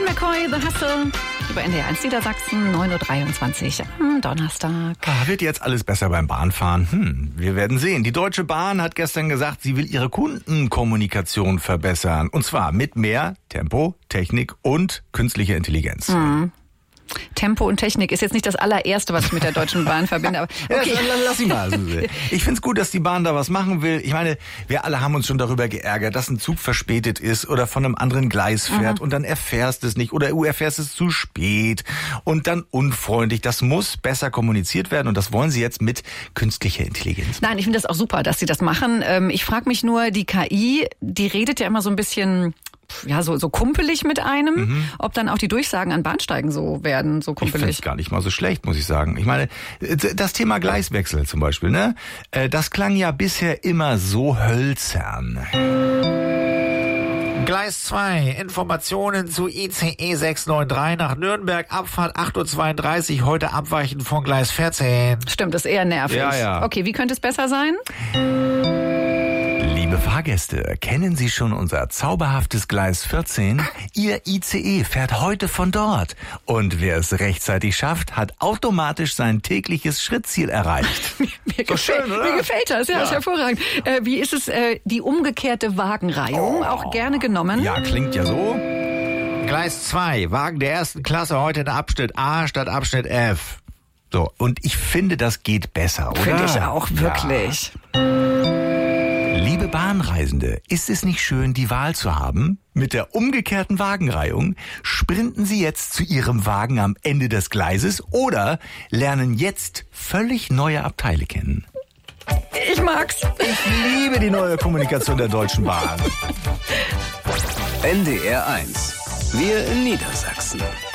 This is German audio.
Ken McCoy, The Hustle, über NDR 1 Niedersachsen, 9.23 Uhr am Donnerstag. Wird jetzt alles besser beim Bahnfahren? Wir werden sehen. Die Deutsche Bahn hat gestern gesagt, sie will ihre Kundenkommunikation verbessern. Und zwar mit mehr Tempo, Technik und künstlicher Intelligenz. Tempo und Technik ist jetzt nicht das allererste, was ich mit der Deutschen Bahn verbinde. Aber okay. Ja, lass sie mal. Ich find's gut, dass die Bahn da was machen will. Ich meine, wir alle haben uns schon darüber geärgert, dass ein Zug verspätet ist oder von einem anderen Gleis fährt und dann erfährst es nicht oder du erfährst es zu spät und dann unfreundlich. Das muss besser kommuniziert werden und das wollen sie jetzt mit künstlicher Intelligenz. Nein, ich finde das auch super, dass sie das machen. Ich frage mich nur, die KI, die redet ja immer so ein bisschen... Ja, so kumpelig mit einem, ob dann auch die Durchsagen an Bahnsteigen so werden, so kumpelig. Ich finde es gar nicht mal so schlecht, muss ich sagen. Ich meine, das Thema Gleiswechsel zum Beispiel, ne? Das klang ja bisher immer so hölzern. Gleis 2, Informationen zu ICE 693 nach Nürnberg, Abfahrt 8.32 Uhr, heute abweichend von Gleis 14. Stimmt, ist eher nervig. Ja. Okay, wie könnte es besser sein? Liebe Fahrgäste, kennen Sie schon unser zauberhaftes Gleis 14? Ihr ICE fährt heute von dort. Und wer es rechtzeitig schafft, hat automatisch sein tägliches Schrittziel erreicht. Mir gefällt das, ja, ist hervorragend. Wie ist es, die umgekehrte Wagenreihung? Auch gerne genommen. Ja, klingt ja so. Gleis 2, Wagen der ersten Klasse heute in Abschnitt A statt Abschnitt F. So, und ich finde, das geht besser, oder? Finde ich auch, wirklich. Liebe Bahnreisende, ist es nicht schön, die Wahl zu haben? Mit der umgekehrten Wagenreihung sprinten Sie jetzt zu Ihrem Wagen am Ende des Gleises oder lernen jetzt völlig neue Abteile kennen. Ich mag's. Ich liebe die neue Kommunikation der Deutschen Bahn. NDR 1. Wir in Niedersachsen.